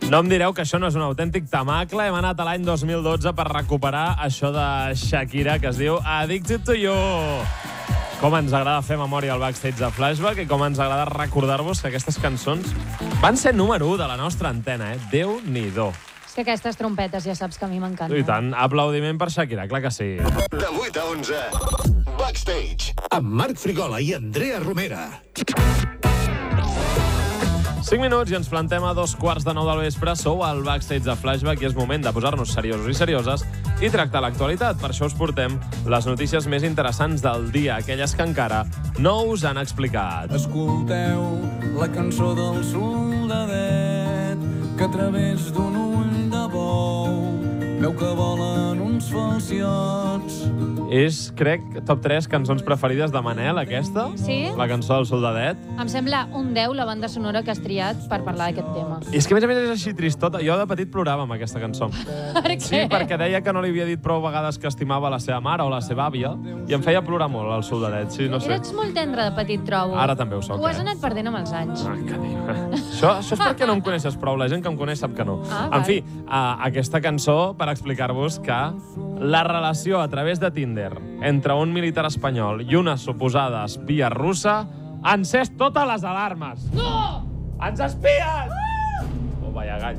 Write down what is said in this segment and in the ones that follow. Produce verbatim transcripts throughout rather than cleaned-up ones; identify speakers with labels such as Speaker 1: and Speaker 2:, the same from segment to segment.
Speaker 1: No em direu que això no és un autèntic tamacle. Hem anat a l'any dos mil dotze per recuperar això de Shakira, que es diu Addicted to You. Com ens agrada fer memòria al backstage de Flashback i com ens agrada recordar-vos que aquestes cançons van ser número u de la nostra antena, eh? Déu-n'hi-do.
Speaker 2: És que aquestes trompetes ja saps que a mi m'encanten.
Speaker 1: I tant, aplaudiment per Shakira, clar que sí.
Speaker 3: De vuit a onze, Backstage, amb Marc Frigola i Andrea Romera.
Speaker 1: cinc minuts i ens plantem a dos quarts de nou del vespre. Sou al backstage de Flashback i és moment de posar-nos seriosos i serioses i tractar l'actualitat. Per això us portem les notícies més interessants del dia, aquelles que encara no us han explicat.
Speaker 4: Escolteu la cançó del soldadet que a través d'un ull de bou veu que volen uns falciots.
Speaker 1: És, crec, top tres cançons preferides de Manel, aquesta.
Speaker 2: Sí?
Speaker 1: La cançó del soldadet.
Speaker 2: Em sembla un deu la banda sonora que has triat per parlar d'aquest tema.
Speaker 1: I és que, a més a més, és així tristota. Jo de petit plorava amb aquesta cançó.
Speaker 2: Per què?
Speaker 1: Sí, perquè deia que no li havia dit prou vegades que estimava la seva mare o la seva àvia i em feia plorar molt, el soldadet. Sí, no sé.
Speaker 2: Eres molt tendre de petit, trobo.
Speaker 1: Ara també ho soc,
Speaker 2: Ho has
Speaker 1: eh?
Speaker 2: anat perdent amb els anys.
Speaker 1: Ah, que diu. Això, això és perquè no em coneixes prou. La gent que em coneix sap que no.
Speaker 2: Ah,
Speaker 1: en
Speaker 2: val.
Speaker 1: fi, uh, aquesta cançó per explicar-vos que la relació a través de Tinder entre un militar espanyol i una suposada espia russa ha encès totes les alarmes. No! Ens espien! Ah! Oh, vaya gall.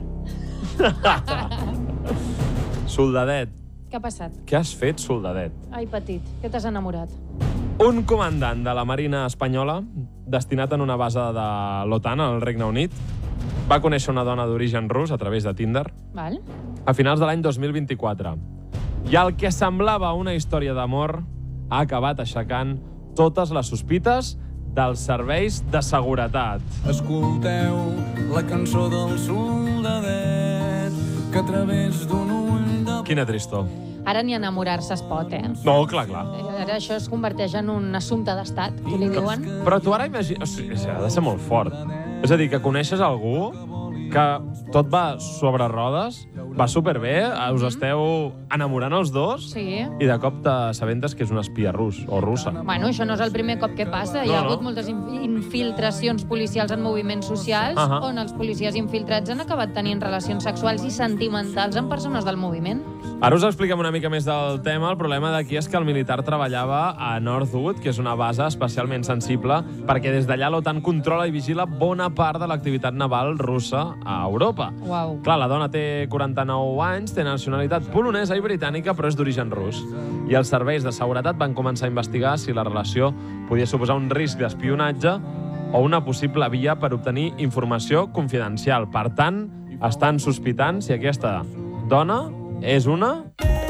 Speaker 1: Soldadet.
Speaker 2: Què ha passat?
Speaker 1: Què has fet, soldadet?
Speaker 2: Ai, petit, que t'has enamorat.
Speaker 1: Un comandant de la Marina espanyola, destinat en una base de l'OTAN al Regne Unit, va conèixer una dona d'origen rus a través de Tinder
Speaker 2: Val?
Speaker 1: a finals de l'any dos mil vint-i-quatre. I el que semblava una història d'amor ha acabat aixecant totes les sospites dels serveis de seguretat.
Speaker 4: Escolteu la cançó del soldadet que a través d'un ull de...
Speaker 1: Quina tristor.
Speaker 2: Ara ni enamorar-se es pot, eh?
Speaker 1: No, clar, clar.
Speaker 2: Ara això es converteix en un assumpte d'estat, que li diuen.
Speaker 1: Però tu ara imagina... O sigui, ha de ser molt fort. És a dir, que coneixes algú que tot va sobre rodes, va superbé, us esteu enamorant els dos
Speaker 2: Sí.
Speaker 1: i de cop t'assabentes que és un espia rus o russa.
Speaker 2: Bueno, això no és el primer cop que passa. Hi ha
Speaker 1: No, no.
Speaker 2: hagut moltes in- infiltracions policials en moviments socials
Speaker 1: Ahà.
Speaker 2: on els policies infiltrats han acabat tenint relacions sexuals i sentimentals amb persones del moviment.
Speaker 1: Ara us expliquem una mica més del tema. El problema d'aquí és que el militar treballava a Northwood, que és una base especialment sensible, perquè des d'allà l'OTAN controla i vigila bona part de l'activitat naval russa a Europa.
Speaker 2: Uau.
Speaker 1: Clar, la dona té quaranta-nou anys, té nacionalitat polonesa i britànica, però és d'origen rus. I els serveis de seguretat van començar a investigar si la relació podia suposar un risc d'espionatge o una possible via per obtenir informació confidencial. Per tant, estan sospitant si aquesta dona és una...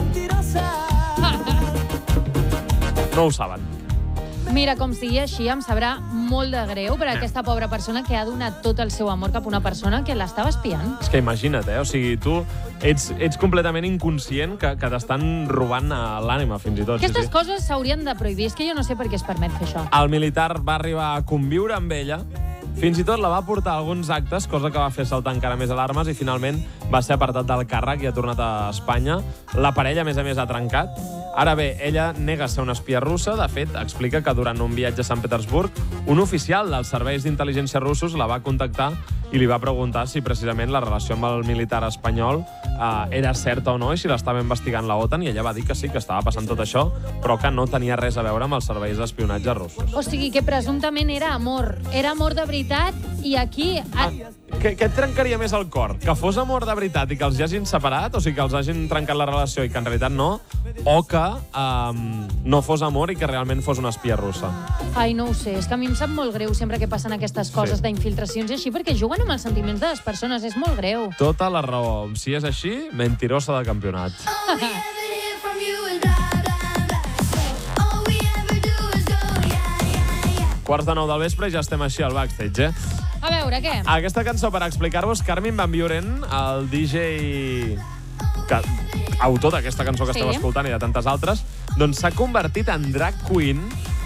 Speaker 1: No ho saben.
Speaker 2: Mira, com sigui així, em sabrà molt de greu per a aquesta pobra persona que ha donat tot el seu amor cap a una persona que l'estava espiant.
Speaker 1: És que imagina't, eh? O sigui, tu ets, ets completament inconscient que, que t'estan robant a l'ànima, fins i tot.
Speaker 2: Aquestes
Speaker 1: sí, sí.
Speaker 2: coses s'haurien de prohibir. És que jo no sé per què es permet fer això.
Speaker 1: El militar va arribar a conviure amb ella, fins i tot la va portar a alguns actes, cosa que va fer saltar encara més alarmes, i finalment va ser apartat del càrrec i ha tornat a Espanya. La parella, a més a més, ha trencat. Ara bé, ella nega ser una espia russa. De fet, explica que durant un viatge a Sant Petersburg, un oficial dels serveis d'intel·ligència russos la va contactar i li va preguntar si precisament la relació amb el militar espanyol eh, era certa o no i si l'estava investigant la OTAN, i ella va dir que sí, que estava passant tot això, però que no tenia res a veure amb els serveis d'espionatge russos.
Speaker 2: O sigui, que presumptament era amor. Era amor de veritat i aquí...
Speaker 1: Ah, què, què et trencaria més el cor? Que fos amor de veritat i que els hagin separat, o sigui, que els hagin trencat la relació i que en realitat no, o que um, no fos amor i que realment fos una espia russa?
Speaker 2: Ai, no ho sé. És que a mi em sap molt greu sempre que passen aquestes coses
Speaker 1: Sí.
Speaker 2: d'infiltracions i així, perquè juguen amb els sentiments de les persones. És molt greu.
Speaker 1: Tota la raó. Si és així, mentirosa de campionat. Quarts de nou del vespre i ja estem així al backstage, eh?
Speaker 2: A veure, què?
Speaker 1: Aquesta cançó, per explicar-vos, Carmin Van Buren, el D J que, autor d'aquesta cançó que
Speaker 2: Sí.
Speaker 1: esteu escoltant i de tantes altres, doncs s'ha convertit en drag queen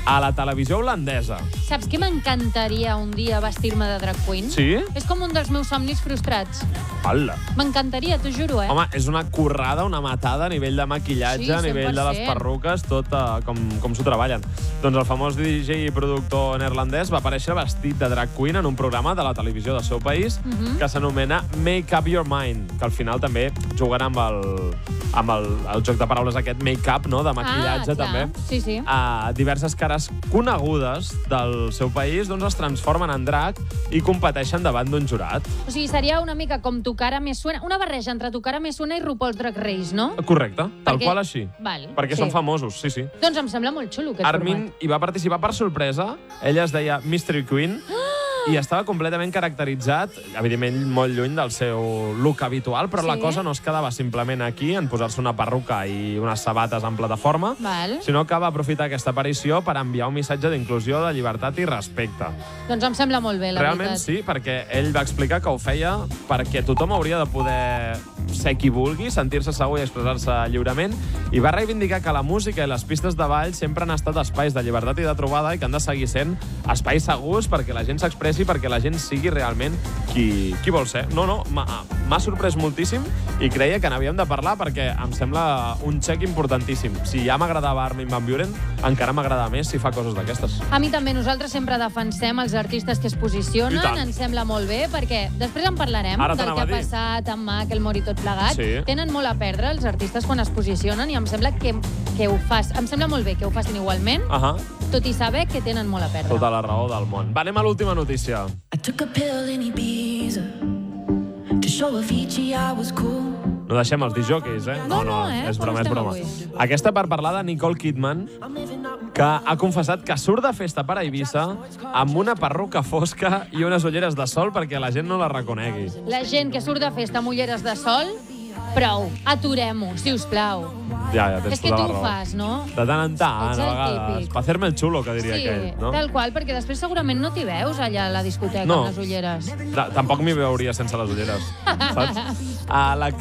Speaker 1: a la televisió holandesa.
Speaker 2: Saps que m'encantaria un dia vestir-me de drag queen?
Speaker 1: Sí?
Speaker 2: És com un dels meus somnis frustrats.
Speaker 1: Hola.
Speaker 2: M'encantaria, t'ho juro, eh?
Speaker 1: Home, és una currada, una matada a nivell de maquillatge,
Speaker 2: Sí,
Speaker 1: a nivell de les
Speaker 2: cent per cent.
Speaker 1: perruques, tot uh, com, com s'ho treballen. Doncs el famós D J i productor neerlandès va aparèixer vestit de drag queen en un programa de la televisió del seu país
Speaker 2: Uh -huh.
Speaker 1: que s'anomena Make Up Your Mind, que al final també juguen amb el, amb el, el joc de paraules aquest make-up, no?, de maquillatge
Speaker 2: ah, clar.
Speaker 1: també.
Speaker 2: Sí, sí.
Speaker 1: Uh, diverses cares conegudes del seu país doncs es transformen en drag i competeixen davant d'un jurat.
Speaker 2: O sigui, seria una mica com Tu cara me suena, una barreja entre Tu cara me suena i RuPaul's Drag Race, no?
Speaker 1: Correcte, tal
Speaker 2: Perquè-
Speaker 1: qual així.
Speaker 2: Val,
Speaker 1: Perquè
Speaker 2: sí.
Speaker 1: són famosos, sí, sí.
Speaker 2: Doncs em sembla molt xulo aquest
Speaker 1: Armin
Speaker 2: format.
Speaker 1: hi va participar per sorpresa. Ella es deia Mystery Queen i estava completament caracteritzat, evidentment molt lluny del seu look habitual, però
Speaker 2: Sí?
Speaker 1: la cosa no es quedava simplement aquí, en posar-se una perruca i unes sabates en plataforma,
Speaker 2: Val.
Speaker 1: sinó que va aprofitar aquesta aparició per enviar un missatge d'inclusió, de llibertat i respecte.
Speaker 2: Doncs em sembla molt bé, la
Speaker 1: Realment
Speaker 2: veritat.
Speaker 1: sí, perquè ell va explicar que ho feia perquè tothom hauria de poder ser qui vulgui, sentir-se segur i expressar-se lliurement, i va reivindicar que la música i les pistes de ball sempre han estat espais de llibertat i de trobada i que han de seguir sent espais segurs perquè la gent s'expressi, perquè la gent sigui realment qui, qui vol ser. No, no, m'ha m'ha sorprès moltíssim i creia que n'havíem de parlar perquè em sembla un xec importantíssim. Si ja m'agradava Armin van Buuren, encara m'agrada més si fa coses d'aquestes.
Speaker 2: A mi també, nosaltres sempre defensem els artistes que es
Speaker 1: I
Speaker 2: posicionen,
Speaker 1: tant.
Speaker 2: ens sembla molt bé, perquè després en parlarem
Speaker 1: Ara
Speaker 2: del que
Speaker 1: t'anava
Speaker 2: ha
Speaker 1: a dir.
Speaker 2: passat amb Macklemore i tot plegat.
Speaker 1: Sí.
Speaker 2: Tenen molt a perdre els artistes quan es posicionen i em sembla que, que ho fas, em sembla molt bé que ho facin igualment,
Speaker 1: Ahà,
Speaker 2: tot i saber que tenen molt a perdre.
Speaker 1: tota la raó del món. Va, anem a l'última notícia.
Speaker 5: I took a pill in Ibiza to show Avicii I was cool.
Speaker 1: No deixem els disjòqueis, eh?
Speaker 2: No, no, eh?
Speaker 1: és
Speaker 2: Com
Speaker 1: broma, és
Speaker 2: estem
Speaker 1: broma.
Speaker 2: avui?
Speaker 1: Aquesta per parlar de Nicole Kidman, que ha confessat que surt de festa per a Eivissa amb una perruca fosca i unes ulleres de sol perquè la gent no la reconegui.
Speaker 2: La gent que surt de festa amb ulleres de sol, prou, aturem-ho, si us plau.
Speaker 1: Ja, ja, tens
Speaker 2: És que
Speaker 1: tota
Speaker 2: tu
Speaker 1: la
Speaker 2: ho
Speaker 1: raó.
Speaker 2: fas, no?
Speaker 1: De tant en tant,
Speaker 2: Ets
Speaker 1: a
Speaker 2: el
Speaker 1: vegades.
Speaker 2: típic.
Speaker 1: Pa hacerme el xulo, que diria
Speaker 2: Sí,
Speaker 1: aquell, no?
Speaker 2: tal qual, perquè després segurament no t'hi veus allà a la discoteca
Speaker 1: No.
Speaker 2: amb les ulleres.
Speaker 1: Ta- Tampoc m'hi veuria sense les ulleres, saps? Uh, la...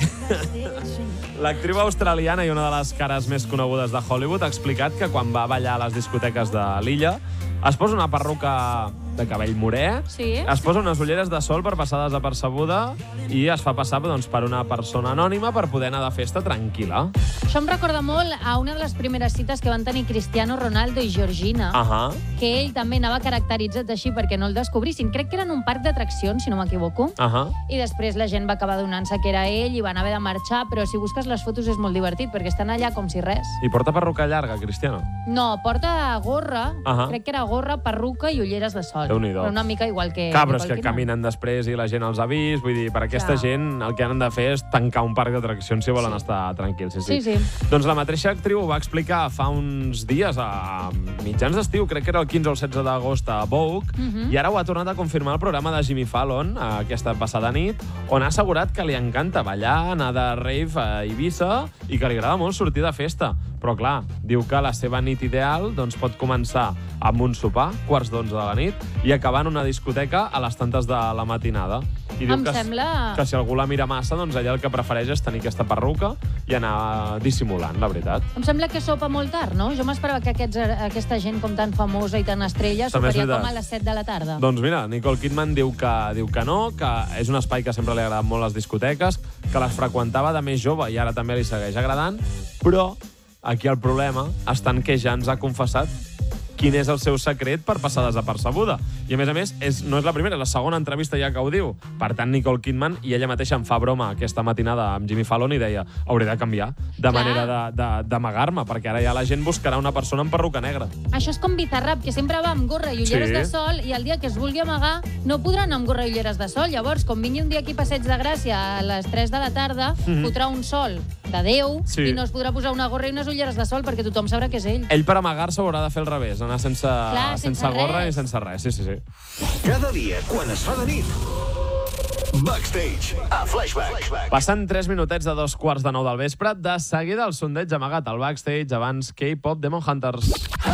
Speaker 1: L'actriu australiana i una de les cares més conegudes de Hollywood ha explicat que quan va ballar a les discoteques de l'illa es posa una perruca de cabell morè,
Speaker 2: Sí.
Speaker 1: es posa unes ulleres de sol per passar desapercebuda i es fa passar doncs, per una persona anònima per poder anar de festa tranquil·la.
Speaker 2: Això em recorda molt a una de les primeres cites que van tenir Cristiano Ronaldo i Georgina,
Speaker 1: Ahà.
Speaker 2: que ell també anava caracteritzat així perquè no el descobrissin. Crec que era en un parc d'atraccions, si no m'equivoco.
Speaker 1: Ahà.
Speaker 2: I després la gent va acabar donant-se que era ell i van haver de marxar, però si busques les fotos és molt divertit perquè estan allà com si res.
Speaker 1: I porta perruca llarga, Cristiano?
Speaker 2: No, porta gorra,
Speaker 1: Ahà.
Speaker 2: crec que era gorra, perruca i ulleres de sol.
Speaker 1: Déu-n'hi-do.
Speaker 2: Però una mica igual que...
Speaker 1: Clar, però és
Speaker 2: Nicole
Speaker 1: que
Speaker 2: Kidman.
Speaker 1: caminen després i la gent els ha vist. Vull dir, per aquesta
Speaker 2: Clar.
Speaker 1: gent el que han de fer és tancar un parc d'atraccions si volen estar tranquils. Sí, sí.
Speaker 2: Sí, sí.
Speaker 1: Doncs la mateixa actriu ho va explicar fa uns dies, a mitjans d'estiu, crec que era el quinze o el setze d'agost a Vogue,
Speaker 2: Mhm.
Speaker 1: i ara ho ha tornat a confirmar el programa de Jimmy Fallon aquesta passada nit, on ha assegurat que li encanta ballar, anar de rave a Eivissa i que li agrada molt sortir de festa. Però, clar, diu que la seva nit ideal doncs, pot començar amb un sopar, quarts d'onze de la nit, i acabar en una discoteca a les tantes de la matinada. I diu
Speaker 2: Em
Speaker 1: que,
Speaker 2: sembla-
Speaker 1: que si algú la mira massa, doncs ella el que prefereix és tenir aquesta perruca i anar dissimulant, la veritat.
Speaker 2: Em sembla que sopa molt tard, no? Jo m'esperava que aquests, aquesta gent com tan famosa i tan estrella
Speaker 1: També és
Speaker 2: soparia
Speaker 1: veritat.
Speaker 2: com a les set de la tarda.
Speaker 1: Doncs mira, Nicole Kidman diu que, diu que no, que és un espai que sempre li ha agradat molt les discoteques, que les freqüentava de més jove i ara també li segueix agradant, però aquí el problema està en que ja ens ha confessat quin és el seu secret per passar desapercebuda. I, a més a més, és, no és la primera, és la segona entrevista ja que ho diu. Per tant, Nicole Kidman, i ella mateixa em fa broma aquesta matinada amb Jimmy Fallon i deia hauré de canviar de
Speaker 2: Clar.
Speaker 1: manera de- de- d'amagar-me, perquè ara ja la gent buscarà una persona amb perruca negra.
Speaker 2: Això és com Bizarrap, que sempre va amb gorra i ulleres
Speaker 1: Sí.
Speaker 2: de sol i el dia que es vulgui amagar no podrà anar amb gorra i ulleres de sol. Llavors, com vingui un dia aquí a Passeig de Gràcia a les tres de la tarda,
Speaker 1: Mhm.
Speaker 2: fotrà un sol de Déu
Speaker 1: Sí.
Speaker 2: i no es podrà posar una gorra i unes ulleres de sol perquè tothom sabrà que és ell.
Speaker 1: Ell per amagar-se haurà de fer el revés, anar sense,
Speaker 2: Clar,
Speaker 1: sense,
Speaker 2: sense
Speaker 1: gorra
Speaker 2: res.
Speaker 1: ni sense res. Sí, sí, sí.
Speaker 3: Cada dia, quan es fa de nit. Backstage, a Flashback.
Speaker 1: Passant tres minutets de dos quarts de nou del vespre, de seguida el sondeig amagat al backstage abans K-pop Demon Hunters.